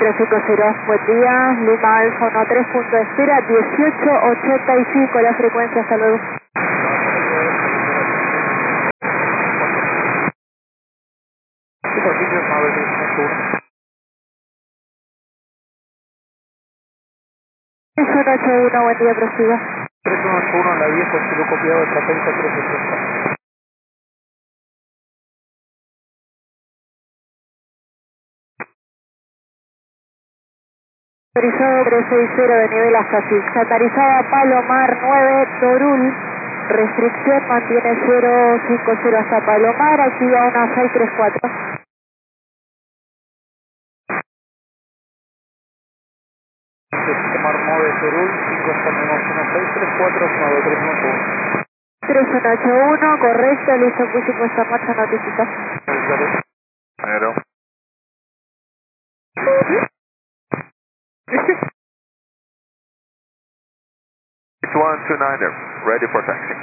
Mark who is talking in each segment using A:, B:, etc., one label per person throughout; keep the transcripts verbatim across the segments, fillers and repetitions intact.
A: tres cinco cero, buen día, Lima Alfa uno tres, punto de espera, dieciocho ochenta y cinco la frecuencia, hasta luego. tres uno ocho uno, buen día, prosiga.
B: tres uno ocho uno en la diez, estilo copiado, estrategia tres sesenta.
A: Autorizado trescientos sesenta de nivel hasta Six. Santarizada Palomar nueve, Torul. Restricción mantiene cero cinco cero hasta Palomar. Activa una seis tres cuatro.
B: Palomar nueve, Torul, cinco tenemos uno seis tres cuatro nueve tres uno uno.
A: tres uno ocho uno, correcto, listo, puse puesta en marcha, notifica.
C: Hello. It's one two niner, ready for taxi.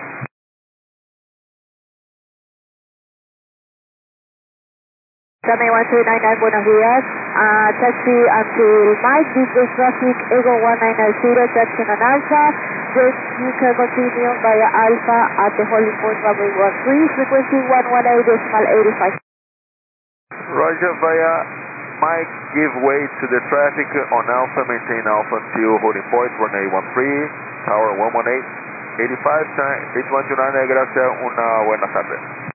A: Dame one two nine nine, buenos días. Uh, taxi until Mike, business traffic, Ego one nine nine zero, taxi on Alpha. Then you can continue via Alpha at the holding point runway one three, frequency one one eight decimal eighty-five.
C: Roger, via Mike, give way to the traffic on Alpha, maintain Alpha until holding point, runway one three, tower one one eight, eighty-five, eight one two nine, gracias, una buena tarde.